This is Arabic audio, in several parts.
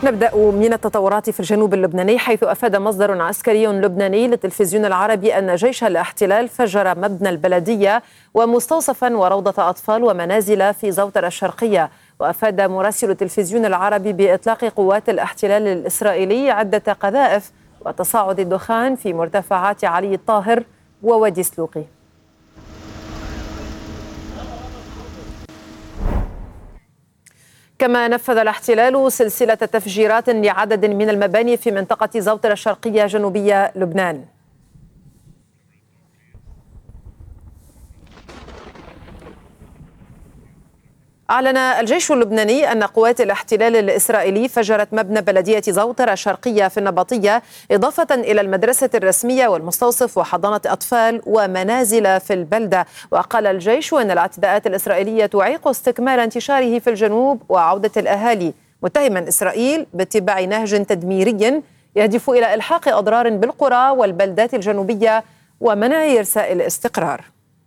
نبدأ من التطورات في الجنوب اللبناني، حيث أفاد مصدر عسكري لبناني للتلفزيون العربي أن جيش الاحتلال فجر مبنى البلدية ومستوصفا وروضة أطفال ومنازل في زوطر الشرقية. وأفاد مراسل التلفزيون العربي بإطلاق قوات الاحتلال الإسرائيلي عدة قذائف وتصاعد الدخان في مرتفعات علي الطاهر ووادي سلوقي. كما نفذ الاحتلال سلسلة تفجيرات لعدد من المباني في منطقة زوطر الشرقية جنوبية لبنان. أعلن الجيش اللبناني أن قوات الاحتلال الإسرائيلي فجرت مبنى بلدية زوطر الشرقية في النبطية، إضافة إلى المدرسة الرسمية والمستوصف وحضانة أطفال ومنازل في البلدة. وقال الجيش أن الاعتداءات الإسرائيلية تعيق استكمال انتشاره في الجنوب وعودة الأهالي، متهما إسرائيل باتباع نهج تدميري يهدف إلى إلحاق أضرار بالقرى والبلدات الجنوبية ومنع إرساء الاستقرار.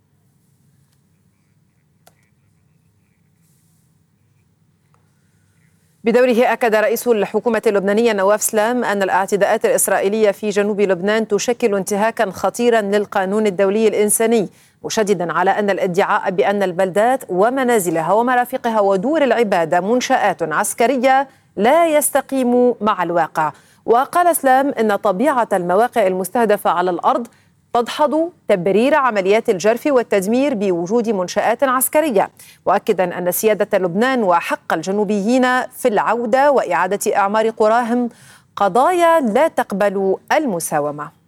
بدوره أكد رئيس الحكومة اللبنانية نواف سلام أن الاعتداءات الإسرائيلية في جنوب لبنان تشكل انتهاكا خطيرا للقانون الدولي الإنساني، مشددا على أن الادعاء بأن البلدات ومنازلها ومرافقها ودور العبادة منشآت عسكرية لا يستقيم مع الواقع. وقال سلام إن طبيعة المواقع المستهدفة على الأرض تدحض تبرير عمليات الجرف والتدمير بوجود منشآت عسكرية، مؤكدا أن سيادة لبنان وحق الجنوبيين في العودة وإعادة إعمار قراهم قضايا لا تقبل المساومة.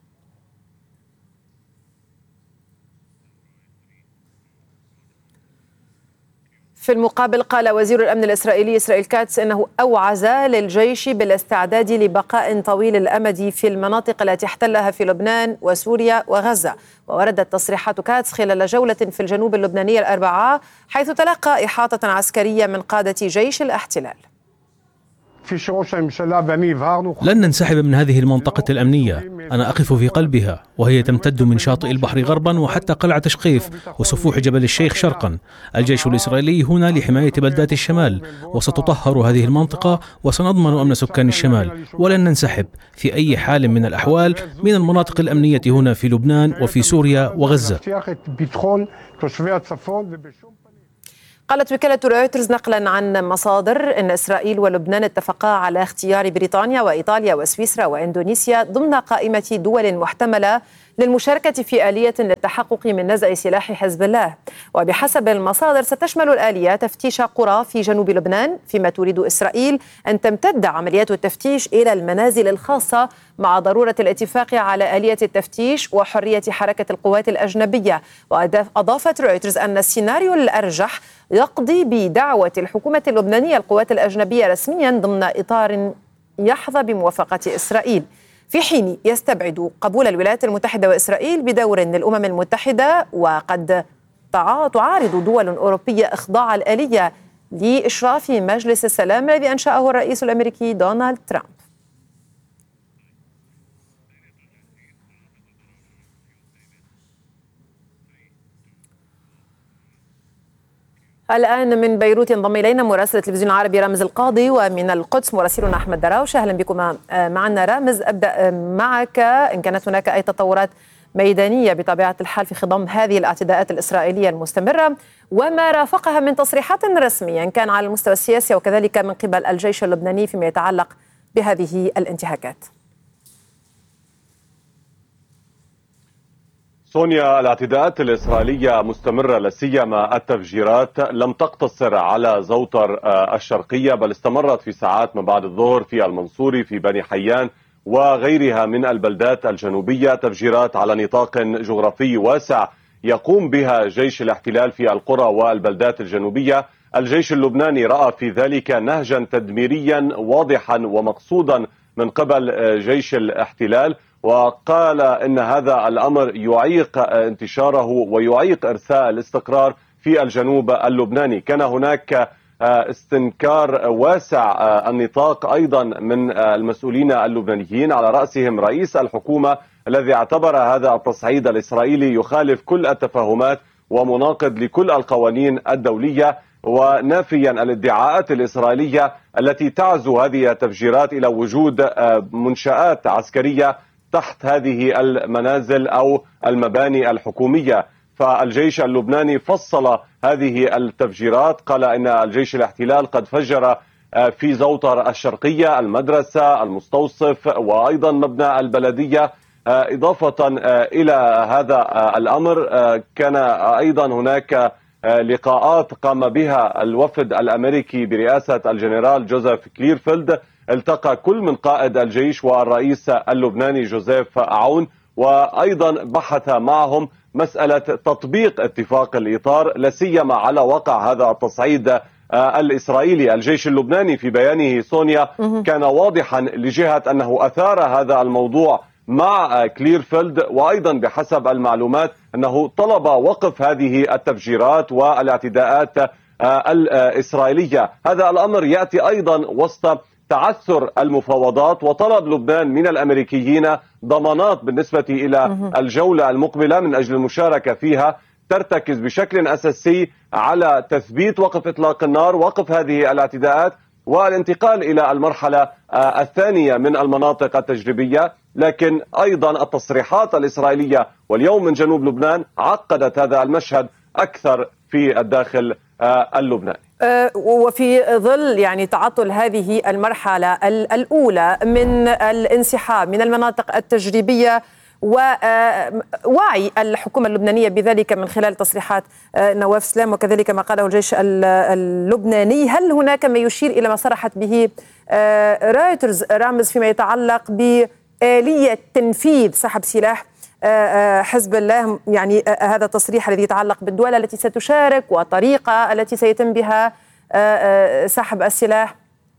في المقابل قال وزير الأمن الإسرائيلي إسرائيل كاتس إنه أوعز للجيش بالاستعداد لبقاء طويل الأمد في المناطق التي احتلها في لبنان وسوريا وغزة. ووردت تصريحات كاتس خلال جولة في الجنوب اللبناني الأربعاء، حيث تلقى إحاطة عسكرية من قادة جيش الاحتلال. لن ننسحب من هذه المنطقة الأمنية، أنا أقف في قلبها، وهي تمتد من شاطئ البحر غربا وحتى قلعة شقيف وسفوح جبل الشيخ شرقا. الجيش الإسرائيلي هنا لحماية بلدات الشمال، وستطهر هذه المنطقة وسنضمن أمن سكان الشمال، ولن ننسحب في أي حال من الأحوال من المناطق الأمنية هنا في لبنان وفي سوريا وغزة. قالت وكالة رويترز نقلا عن مصادر أن إسرائيل ولبنان اتفقا على اختيار بريطانيا وإيطاليا وسويسرا وإندونيسيا ضمن قائمة دول محتملة للمشاركة في آلية للتحقق من نزع سلاح حزب الله. وبحسب المصادر ستشمل الآلية تفتيش قرى في جنوب لبنان، فيما تريد إسرائيل أن تمتد عمليات التفتيش إلى المنازل الخاصة، مع ضرورة الاتفاق على آلية التفتيش وحرية حركة القوات الأجنبية. وأضافت رويترز أن السيناريو الأرجح يقضي بدعوة الحكومة اللبنانية القوات الأجنبية رسميا ضمن إطار يحظى بموافقة إسرائيل، في حين يستبعد قبول الولايات المتحدة وإسرائيل بدور للأمم المتحدة. وقد تعارض دول أوروبية إخضاع الآلية لإشراف مجلس السلام الذي أنشأه الرئيس الأمريكي دونالد ترامب. الآن من بيروت ينضم إلينا مراسل التلفزيون العربي رامز القاضي، ومن القدس مراسلنا أحمد دراوش. أهلا بكم معنا رامز. أبدأ معك، إن كانت هناك أي تطورات ميدانية بطبيعة الحال في خضم هذه الاعتداءات الإسرائيلية المستمرة، وما رافقها من تصريحات رسمية كان على المستوى السياسي وكذلك من قبل الجيش اللبناني فيما يتعلق بهذه الانتهاكات. سونيا، الاعتداءات الإسرائيلية مستمرة، لا سيما التفجيرات لم تقتصر على زوطر الشرقية، بل استمرت في ساعات ما بعد الظهر في المنصوري، في بني حيان وغيرها من البلدات الجنوبية. تفجيرات على نطاق جغرافي واسع يقوم بها جيش الاحتلال في القرى والبلدات الجنوبية. الجيش اللبناني رأى في ذلك نهجا تدميريا واضحا ومقصودا من قبل جيش الاحتلال، وقال إن هذا الأمر يعيق انتشاره ويعيق إرساء الاستقرار في الجنوب اللبناني. كان هناك استنكار واسع النطاق أيضا من المسؤولين اللبنانيين، على رأسهم رئيس الحكومة الذي اعتبر هذا التصعيد الإسرائيلي يخالف كل التفاهمات ومناقض لكل القوانين الدولية. ونافيا الادعاءات الإسرائيلية التي تعزو هذه التفجيرات إلى وجود منشآت عسكرية تحت هذه المنازل أو المباني الحكومية. فالجيش اللبناني فصل هذه التفجيرات، قال إن الجيش الاحتلال قد فجر في زوطر الشرقية المدرسة المستوصف وأيضا مبنى البلدية. إضافة إلى هذا الأمر كان أيضا هناك لقاءات قام بها الوفد الأمريكي برئاسة الجنرال جوزيف كليرفيلد، التقى كل من قائد الجيش والرئيس اللبناني جوزيف عون، وأيضا بحث معهم مسألة تطبيق اتفاق الإطار لا سيما على وقع هذا التصعيد الإسرائيلي. الجيش اللبناني في بيانه سونيا كان واضحا لجهة أنه أثار هذا الموضوع مع كليرفيلد، وأيضا بحسب المعلومات أنه طلب وقف هذه التفجيرات والاعتداءات الإسرائيلية. هذا الأمر يأتي أيضا وسط تعثر المفاوضات وطلب لبنان من الأمريكيين ضمانات بالنسبة إلى الجولة المقبلة من أجل المشاركة فيها، ترتكز بشكل أساسي على تثبيت وقف إطلاق النار، وقف هذه الاعتداءات، والانتقال إلى المرحلة الثانية من المناطق التجريبية. لكن أيضا التصريحات الإسرائيلية واليوم من جنوب لبنان عقدت هذا المشهد أكثر في الداخل اللبناني. وفي ظل يعني تعطل هذه المرحلة الأولى من الانسحاب من المناطق التجريبية ووعي الحكومة اللبنانية بذلك من خلال تصريحات نواف سلام وكذلك ما قاله الجيش اللبناني، هل هناك ما يشير إلى ما صرحت به رويترز رامز فيما يتعلق بآلية تنفيذ سحب سلاح حزب الله؟ يعني هذا التصريح الذي يتعلق بالدول التي ستشارك وطريقة التي سيتم بها سحب السلاح.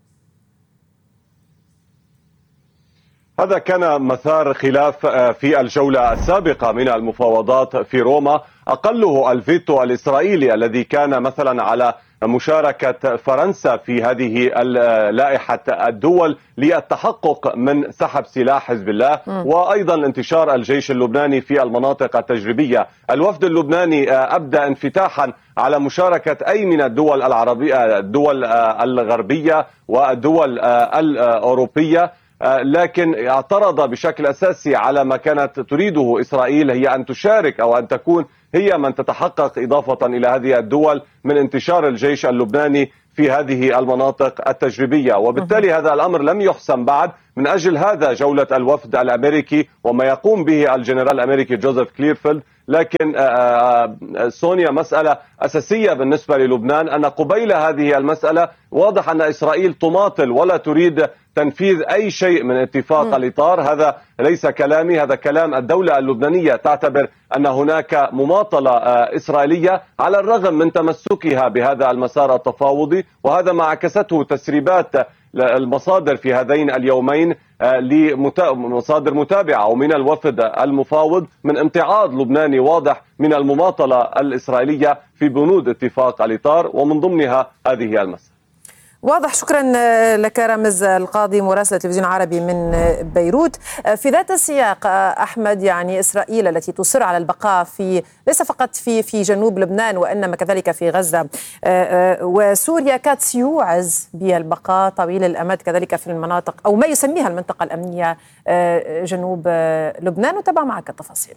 هذا كان مثار خلاف في الجولة السابقة من المفاوضات في روما، أقله الفيتو الإسرائيلي الذي كان مثلا على مشاركة فرنسا في هذه لائحة الدول للتحقق من سحب سلاح حزب الله، وأيضا انتشار الجيش اللبناني في المناطق التجريبية. الوفد اللبناني أبدى انفتاحا على مشاركة أي من الدول العربية، الدول الغربية والدول الأوروبية، لكن اعترض بشكل أساسي على ما كانت تريده إسرائيل، هي أن تشارك أو أن تكون هي من تتحقق إضافة إلى هذه الدول من انتشار الجيش اللبناني في هذه المناطق التجريبية. وبالتالي هذا الأمر لم يحسم بعد، من أجل هذا جولة الوفد الأمريكي وما يقوم به الجنرال الأمريكي جوزيف كليرفيلد. لكن سونيا مسألة أساسية بالنسبة للبنان أن قبيل هذه المسألة واضح أن إسرائيل تماطل ولا تريد تنفيذ أي شيء من اتفاق الإطار. هذا ليس كلامي، هذا كلام الدولة اللبنانية، تعتبر أن هناك مماطلة إسرائيلية على الرغم من تمسكها بهذا المسار التفاوضي. وهذا ما عكسته تسريبات المصادر في هذين اليومين لمصادر متابعة ومن الوفد المفاوض من امتعاض لبناني واضح من المماطلة الإسرائيلية في بنود اتفاق الإطار، ومن ضمنها هذه المسألة. واضح. شكرا لك رامز القاضي مراسل التلفزيون العربي من بيروت. في ذات السياق أحمد، يعني إسرائيل التي تصر على البقاء في ليس فقط في جنوب لبنان وإنما كذلك في غزة، وسوريا كانت يوعز بالبقاء طويل الأمد كذلك في المناطق أو ما يسميها المنطقة الأمنية جنوب لبنان. وتابع معك التفاصيل.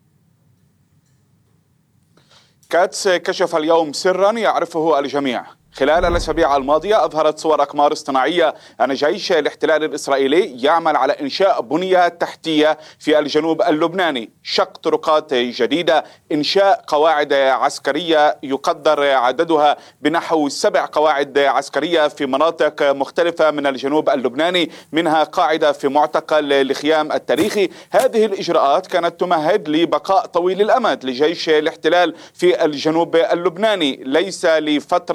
كاتس كشف اليوم سرا يعرفه الجميع. خلال الأسابيع الماضية أظهرت صور أقمار اصطناعية أن جيش الاحتلال الإسرائيلي يعمل على إنشاء بنية تحتية في الجنوب اللبناني، شق طرقات جديدة، إنشاء قواعد عسكرية يقدر عددها بنحو 7 قواعد عسكرية في مناطق مختلفة من الجنوب اللبناني، منها قاعدة في معتقل لخيام التاريخي. هذه الإجراءات كانت تمهد لبقاء طويل الأمد لجيش الاحتلال في الجنوب اللبناني، ليس لفترة محدودة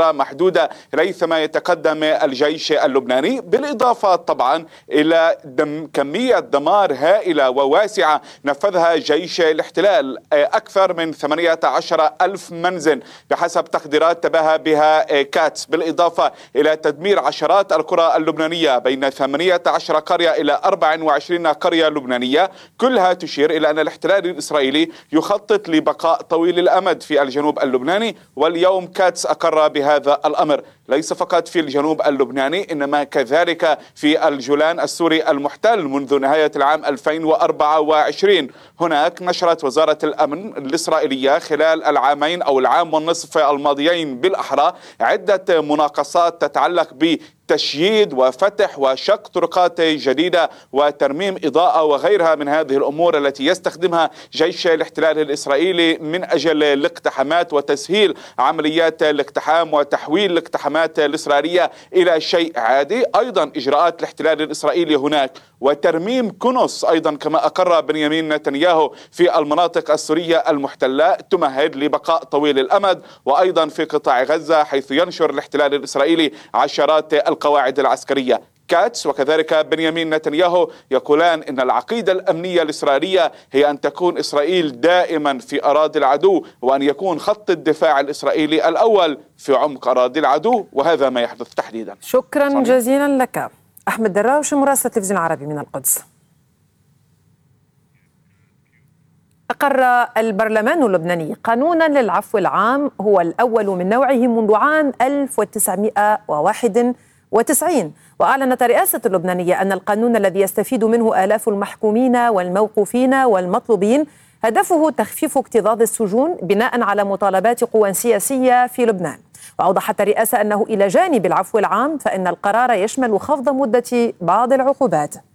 محدودة ريثما يتقدم الجيش اللبناني، بالإضافة طبعا إلى كمية دمار هائلة وواسعة نفذها جيش الاحتلال. أكثر من 18,000 منزل بحسب تقديرات تباهى بها كاتس، بالإضافة إلى تدمير عشرات القرى اللبنانية بين 18 قرية إلى 24 قرية لبنانية، كلها تشير إلى أن الاحتلال الإسرائيلي يخطط لبقاء طويل الأمد في الجنوب اللبناني. واليوم كاتس أقر بهذا الأمر ليس فقط في الجنوب اللبناني إنما كذلك في الجولان السوري المحتل منذ نهاية العام 2024. هناك نشرت وزارة الأمن الإسرائيلية خلال العامين أو العام والنصف الماضيين بالأحرى عدة مناقصات تتعلق بتشييد وفتح وشق طرقات جديدة وترميم إضاءة وغيرها من هذه الأمور التي يستخدمها جيش الاحتلال الإسرائيلي من أجل الاقتحامات وتسهيل عمليات الاقتحام وتحويل الاقتحامات الإسرائيلية إلى شيء عادي. أيضا إجراءات الاحتلال الإسرائيلي هناك وترميم كنوس أيضا كما أقر بنيامين نتنياهو في المناطق السورية المحتلة تمهد لبقاء طويل الأمد. وأيضا في قطاع غزة حيث ينشر الاحتلال الإسرائيلي عشرات القواعد العسكرية. كاتس وكذلك بنيامين نتنياهو يقولان إن العقيدة الأمنية الإسرائيلية هي أن تكون إسرائيل دائما في أراضي العدو وأن يكون خط الدفاع الإسرائيلي الأول في عمق أراضي العدو، وهذا ما يحدث تحديدا. شكرا صحيح. جزيلا لك أحمد دراوش مراسل التلفزيون العربي من القدس. أقر البرلمان اللبناني قانونا للعفو العام هو الأول من نوعه منذ عام 1991، وأعلنت الرئاسة اللبنانية أن القانون الذي يستفيد منه آلاف المحكومين والموقوفين والمطلوبين هدفه تخفيف اكتظاظ السجون بناء على مطالبات قوى سياسية في لبنان. وأوضحت الرئاسة أنه إلى جانب العفو العام فإن القرار يشمل خفض مدة بعض العقوبات.